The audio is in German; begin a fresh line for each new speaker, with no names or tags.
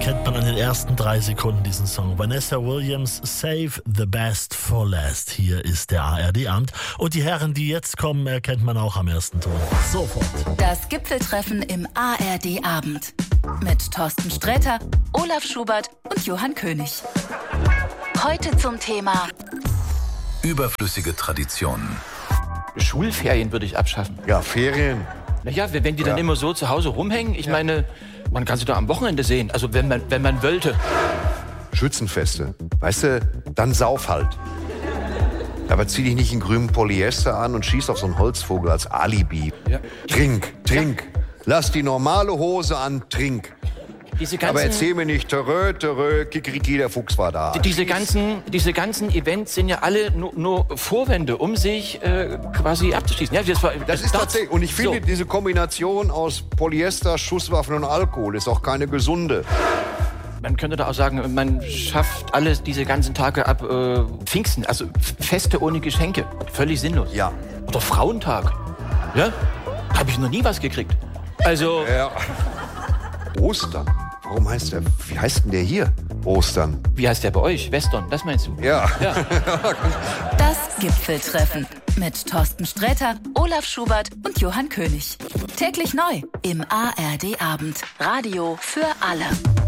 erkennt man an den ersten 3 Sekunden diesen Song. Vanessa Williams, Save the Best for Last. Hier ist der ARD-Abend. Und die Herren, die jetzt kommen, erkennt man auch am ersten Ton. Sofort.
Das Gipfeltreffen im ARD-Abend. Mit Thorsten Sträter, Olaf Schubert und Johann König. Heute zum Thema
überflüssige Traditionen.
Schulferien würde ich abschaffen.
Ja, Ferien.
Naja, wenn die dann immer so zu Hause rumhängen, ich meine, man kann sie doch am Wochenende sehen, also wenn man wollte.
Schützenfeste, weißt du, dann sauf halt. Aber zieh dich nicht in grünen Polyester an und schieß auf so einen Holzvogel als Alibi.
Ja.
Trink. Lass die normale Hose an, trink. Aber erzähl mir nicht, törö, Kikeriki, der Fuchs war da.
Diese ganzen Events sind ja alle nur Vorwände, um sich quasi abzuschießen. Ja,
das ist tatsächlich, und ich finde, diese Kombination aus Polyester, Schusswaffen und Alkohol ist auch keine gesunde.
Man könnte da auch sagen, man schafft alles diese ganzen Tage ab Pfingsten, also Feste ohne Geschenke. Völlig sinnlos.
Ja.
Oder Frauentag. Ja? Da habe ich noch nie was gekriegt. Also...
Ja. Ostern. Wie heißt denn der hier? Ostern.
Wie heißt der bei euch? Western, das meinst du?
Ja.
das Gipfeltreffen mit Thorsten Sträter, Olaf Schubert und Johann König. Täglich neu im ARD-Abend. Radio für alle.